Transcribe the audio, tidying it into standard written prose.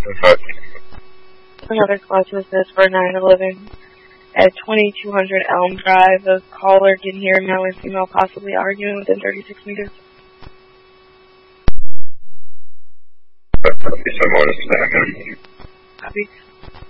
Another call to assist for 911 at 2200 Elm Drive. The caller can hear male or female possibly arguing within 36 meters. Copy.